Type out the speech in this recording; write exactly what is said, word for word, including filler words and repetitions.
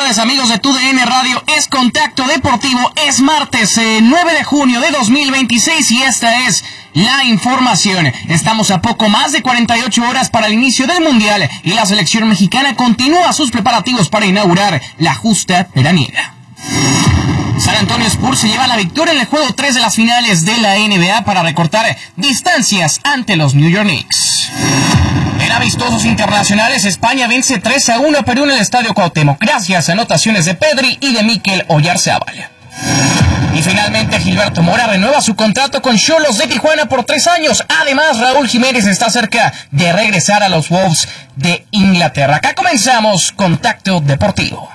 tardes, amigos de T U D N Radio. Es Contacto Deportivo. Es martes eh, nueve de junio de dos mil veintiséis y esta es la información. Estamos a poco más de cuarenta y ocho horas para el inicio del Mundial y la selección mexicana continúa sus preparativos para inaugurar la justa veraniega. San Antonio Spurs se lleva la victoria en el juego tres de las finales de la N B A para recortar distancias ante los New York Knicks. En amistosos internacionales, España vence tres a uno a Perú en el Estadio Cuauhtémoc, gracias a anotaciones de Pedri y de Mikel Oyarzábal. Y finalmente, Gilberto Mora renueva su contrato con Xolos de Tijuana por tres años. Además, Raúl Jiménez está cerca de regresar a los Wolves de Inglaterra. Acá comenzamos Contacto Deportivo.